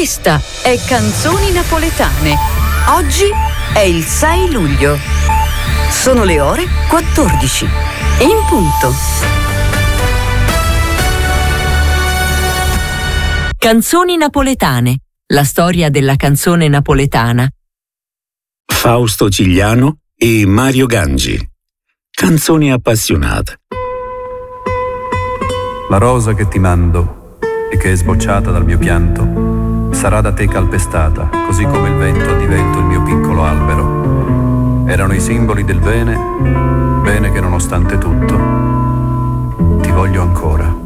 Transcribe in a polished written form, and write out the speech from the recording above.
Questa è Canzoni Napoletane. Oggi è il 6 luglio. Sono le ore 14. In punto. Canzoni napoletane. La storia della canzone napoletana. Fausto Cigliano e Mario Gangi. Canzoni appassionate. La rosa che ti mando e che è sbocciata dal mio pianto sarà da te calpestata, così come il vento ha divelto il mio piccolo albero. Erano i simboli del bene, bene che nonostante tutto ti voglio ancora.